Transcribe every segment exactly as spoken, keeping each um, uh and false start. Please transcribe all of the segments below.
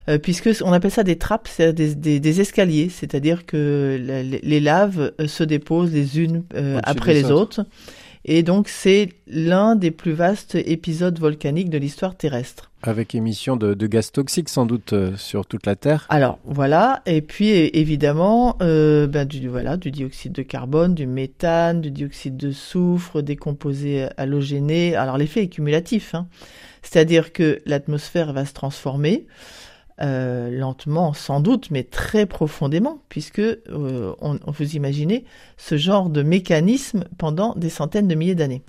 Euh, puisque on appelle ça des trappes, c'est des, des, des escaliers, c'est-à-dire que la, les, les laves se déposent les unes euh, après les autres. autres. Et donc, c'est l'un des plus vastes épisodes volcaniques de l'histoire terrestre. Avec émission de, de gaz toxiques, sans doute, euh, sur toute la Terre. Alors, voilà. Et puis, évidemment, euh, ben, du, voilà, du dioxyde de carbone, du méthane, du dioxyde de soufre, des composés halogénés. Alors, l'effet est cumulatif, hein. C'est-à-dire que l'atmosphère va se transformer. Euh, lentement, sans doute, mais très profondément, puisque euh, on, on vous imaginez ce genre de mécanisme pendant des centaines de milliers d'années.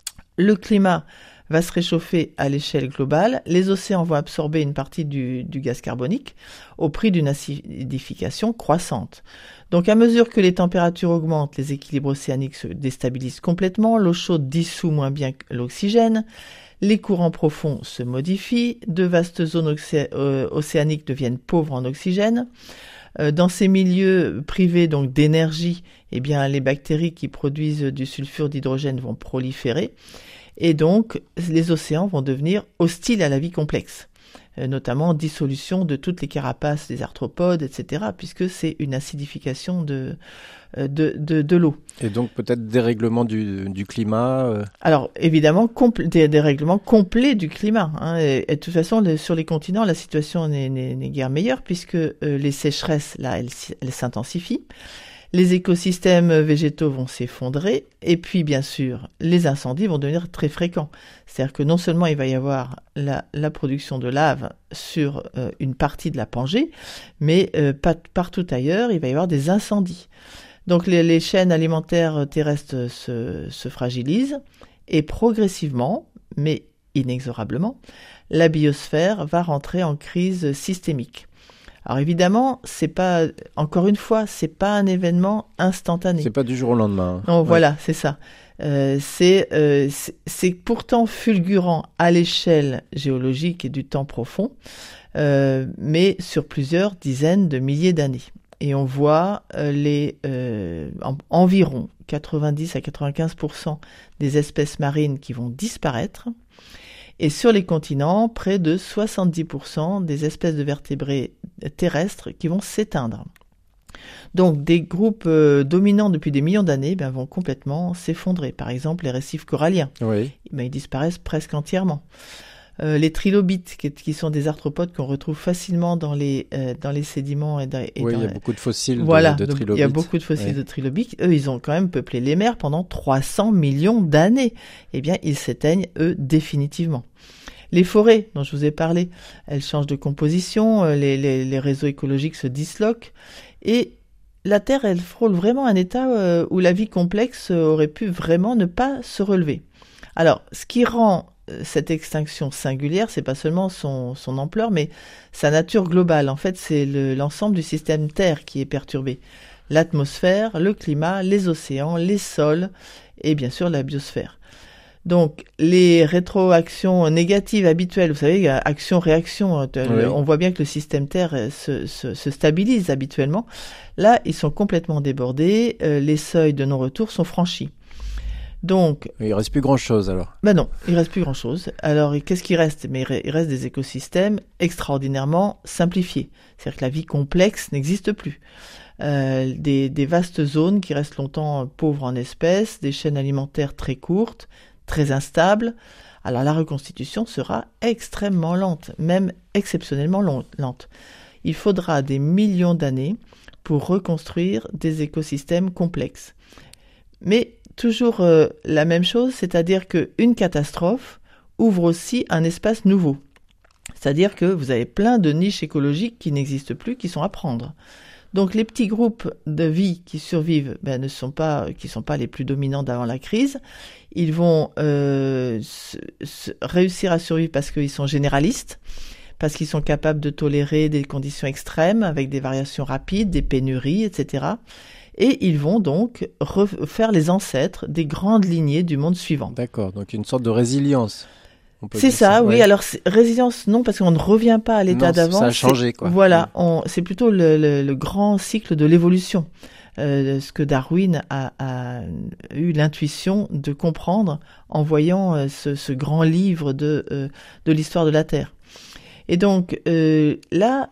Le climat va se réchauffer à l'échelle globale, les océans vont absorber une partie du, du gaz carbonique au prix d'une acidification croissante. Donc à mesure que les températures augmentent, les équilibres océaniques se déstabilisent complètement, l'eau chaude dissout moins bien que l'oxygène, les courants profonds se modifient, de vastes zones océ- euh, océaniques deviennent pauvres en oxygène. Euh, dans ces milieux privés donc d'énergie, eh bien les bactéries qui produisent du sulfure d'hydrogène vont proliférer et donc les océans vont devenir hostiles à la vie complexe, euh, notamment dissolution de toutes les carapaces des arthropodes, et cetera, puisque c'est une acidification de De, de, de l'eau. Et donc peut-être dérèglement du, du climat euh... Alors évidemment, compl- des dérèglements complets du climat. Hein, et, et de toute façon, le, sur les continents, la situation n'est, n'est, n'est guère meilleure puisque euh, les sécheresses, là, elles, elles s'intensifient. Les écosystèmes végétaux vont s'effondrer. Et puis, bien sûr, les incendies vont devenir très fréquents. C'est-à-dire que non seulement il va y avoir la, la production de lave sur euh, une partie de la Pangée, mais euh, pas, partout ailleurs, il va y avoir des incendies. Donc les, les chaînes alimentaires terrestres se, se fragilisent et progressivement, mais inexorablement, la biosphère va rentrer en crise systémique. Alors évidemment, c'est pas, encore une fois, c'est pas un événement instantané. C'est pas du jour au lendemain. Non, ouais. Voilà, c'est ça. Euh, c'est, euh, c'est, c'est pourtant fulgurant à l'échelle géologique et du temps profond, euh, mais sur plusieurs dizaines de milliers d'années. Et on voit euh, les euh, en, environ quatre-vingt-dix à quatre-vingt-quinze pour cent des espèces marines qui vont disparaître. Et sur les continents, près de soixante-dix pour cent des espèces de vertébrés terrestres qui vont s'éteindre. Donc des groupes euh, dominants depuis des millions d'années ben, vont complètement s'effondrer. Par exemple, les récifs coralliens. Oui. Ben, ils disparaissent presque entièrement. Euh, les trilobites, qui, qui sont des arthropodes qu'on retrouve facilement dans les, euh, dans les sédiments. Et dans, et oui, dans, il y a beaucoup de fossiles voilà, de, de trilobites. Il y a beaucoup de fossiles oui. de trilobites. Eux, ils ont quand même peuplé les mers pendant trois cents millions d'années. Eh bien, ils s'éteignent, eux, définitivement. Les forêts, dont je vous ai parlé, elles changent de composition, les, les, les réseaux écologiques se disloquent. Et la Terre, elle frôle vraiment un état euh, où la vie complexe aurait pu vraiment ne pas se relever. Alors, ce qui rend cette extinction singulière, c'est pas seulement son, son ampleur, mais sa nature globale. En fait, c'est le, l'ensemble du système Terre qui est perturbé. L'atmosphère, le climat, les océans, les sols et bien sûr la biosphère. Donc, les rétroactions négatives habituelles, vous savez, action-réaction, oui. On voit bien que le système Terre se, se, se stabilise habituellement. Là, ils sont complètement débordés, euh, les seuils de non-retour sont franchis. Donc, il ne reste plus grand-chose alors. Ben non, il ne reste plus grand-chose. Alors, qu'est-ce qui reste? Mais il reste des écosystèmes extraordinairement simplifiés. C'est-à-dire que la vie complexe n'existe plus. Euh, des, des vastes zones qui restent longtemps pauvres en espèces, des chaînes alimentaires très courtes, très instables. Alors, la reconstitution sera extrêmement lente, même exceptionnellement lente. Il faudra des millions d'années pour reconstruire des écosystèmes complexes. Mais toujours euh, la même chose, c'est-à-dire qu'une catastrophe ouvre aussi un espace nouveau. C'est-à-dire que vous avez plein de niches écologiques qui n'existent plus, qui sont à prendre. Donc les petits groupes de vie qui survivent ben, ne sont pas, qui sont pas les plus dominants d'avant la crise. Ils vont euh, se, se réussir à survivre parce qu'ils sont généralistes, parce qu'ils sont capables de tolérer des conditions extrêmes avec des variations rapides, des pénuries, et cetera. Et ils vont donc refaire les ancêtres des grandes lignées du monde suivant. D'accord, donc une sorte de résilience. On peut c'est dire ça, ça, oui. Ouais. Alors, résilience, non, parce qu'on ne revient pas à l'état non, d'avant. Ça a changé, c'est, quoi. Voilà, on, c'est plutôt le, le, le grand cycle de l'évolution. Euh, ce que Darwin a, a eu l'intuition de comprendre en voyant euh, ce, ce grand livre de, euh, de l'histoire de la Terre. Et donc euh, là,